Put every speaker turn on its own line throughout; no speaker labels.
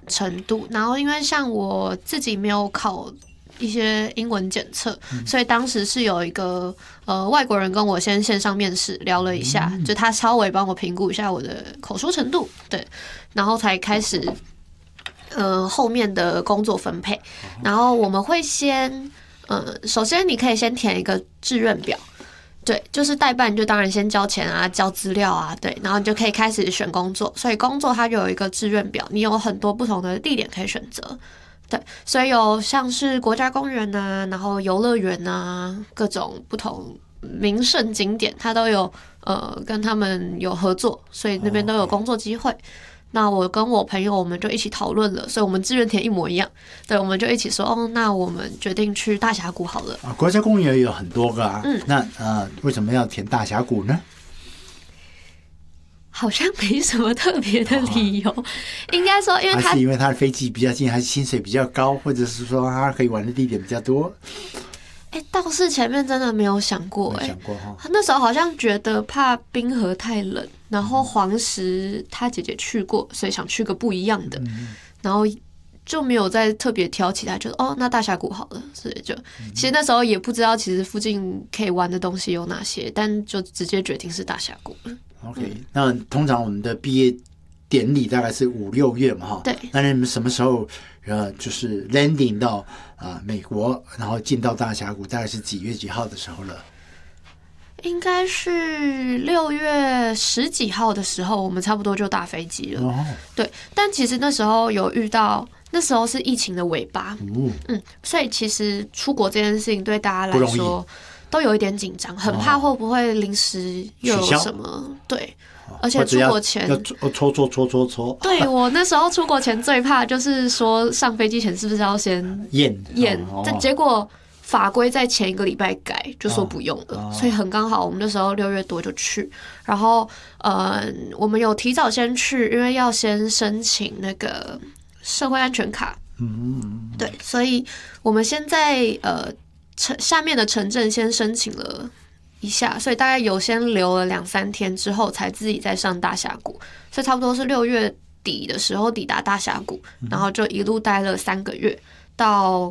程度。然后因为像我自己没有考一些英文检测，所以当时是有一个外国人跟我先线上面试聊了一下，就他稍微帮我评估一下我的口说程度，对，然后才开始后面的工作分配。然后我们会先首先你可以先填一个志愿表。对，就是代办就当然先交钱啊，交资料啊，对，然后你就可以开始选工作。所以工作它就有一个志愿表，你有很多不同的地点可以选择。对，所以有像是国家公园啊，然后游乐园啊，各种不同名胜景点，它都有跟他们有合作，所以那边都有工作机会。那我跟我朋友我们就一起讨论了，所以我们志愿填一模一样。对，我们就一起说，那我们决定去大峡谷好了。
国家公园也有很多个啊，那为什么要填大峡谷呢？
好像没什么特别的理由，应该说，因为
还是因为它的飞机比较近，还是薪水比较高，或者是说它可以玩的地点比较多？
倒是前面真的没有想过，
没想过哈。
那时候好像觉得怕冰河太冷，然后黄石他姐姐去过，所以想去个不一样的，然后就没有再特别挑其他，就那大峡谷好了，所以就其实那时候也不知道其实附近可以玩的东西有哪些，但就直接决定是大峡谷了。
OK，那通常我们的毕业典礼大概是5、6月嘛，哈。
对。
那你们什么时候就是 landing 到美国，然后进到大峡谷，大概是几月几号的时候了？
应该是6月10几号的时候，我们差不多就搭飞机了。对，但其实那时候有遇到，那时候是疫情的尾巴，所以其实出国这件事情对大家来说都有一点紧张，很怕会不会临时又有什么对。而且出国前
要搓，
对，我那时候出国前最怕就是说上飞机前是不是要先验，但结果法规在前1个礼拜改，就说不用了，所以很刚好我们那时候6月多就去，然后我们有提早先去，因为要先申请那个社会安全卡，对，所以我们先在下面的城镇先申请了一下，所以大概有先留了2、3天之后，才自己再上大峡谷，所以差不多是6月底的时候抵达大峡谷，然后就一路待了3个月，到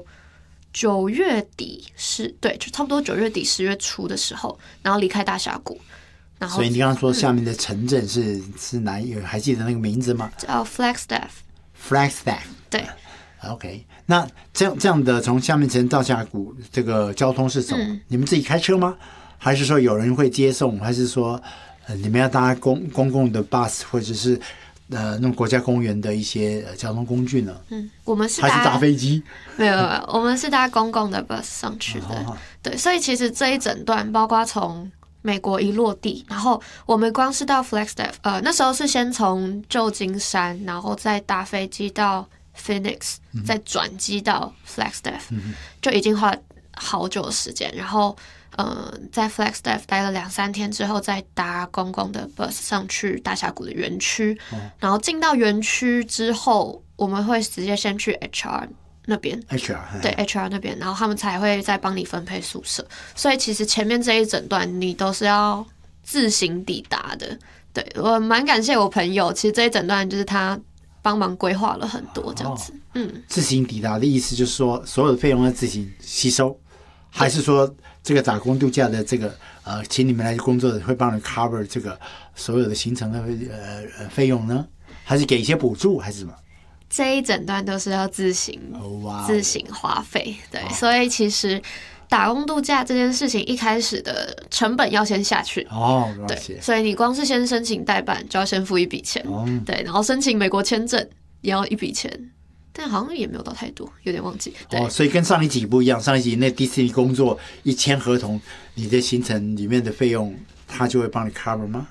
9月底对，就差不多9月底10月初的时候，然后离开大峡谷。然后，
所以你刚刚说下面的城镇是哪一个？还记得那个名字吗？
叫 Flagstaff。
对。OK， 那这样的从下面城到大峡谷，这个交通是什么？你们自己开车吗？还是说有人会接送？还是说你们要搭公共的 bus， 或者是那种国家公园的一些交通工具呢？
我们是
还是搭飞机？
没有，我们是搭公共的 bus 上去的。对，所以其实这一整段，包括从美国一落地，然后我们光是到 Flagstaff， 那时候是先从旧金山，然后再搭飞机到 Phoenix， 再转机到 Flagstaff， 就已经花好久的时间。然后在 Flagstaff 待了2、3天之后，再搭公共的 bus 上去大峡谷的园区。然后进到园区之后，我们会直接先去 HR 那边，对 HR 那边，然后他们才会再帮你分配宿舍。所以其实前面这一整段你都是要自行抵达的。对，我蛮感谢我朋友，其实这一整段就是他帮忙规划了很多这样子。
自行抵达的意思就是说，所有的费用要自行吸收，还是说这个打工度假的这个请你们来工作的会帮你 cover 这个所有的行程的费用呢？还是给一些补助，还是什么？
这一整段都是要自行花费，对，所以其实打工度假这件事情一开始的成本要先下去对，所以你光是先申请代办就要先付一笔钱，对，然后申请美国签证也要一笔钱，但好像也没有到太多，有点忘记。
所以跟上一集不一样，上一集那迪士尼工作一签合同，你的行程里面的费用他就会帮你 cover 吗？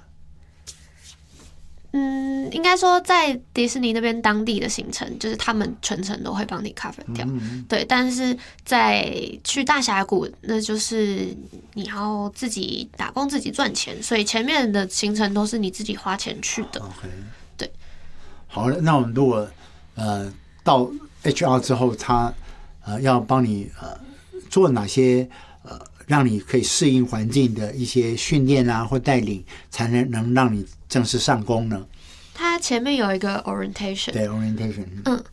应该说在迪士尼那边当地的行程，就是他们全程都会帮你 cover 掉，对。但是在去大峡谷，那就是你要自己打工自己赚钱，所以前面的行程都是你自己花钱去的。对。
好，那我们如果到 HR 之后，他要帮你做哪些让你可以适应环境的一些训练啊或带领，才能让你正式上工呢？
它前面有一个 orientation，
对 orientation，